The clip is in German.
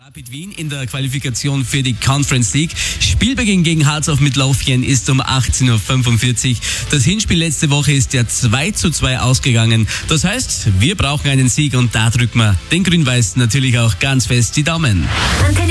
Rapid Wien in der Qualifikation für die Conference League. Spielbeginn gegen Harzhof mit Lowtjen ist um 18.45 Uhr. Das Hinspiel letzte Woche ist ja 2:2 ausgegangen. Das heißt, wir brauchen einen Sieg und da drücken wir den Grün-Weißen natürlich auch ganz fest die Daumen.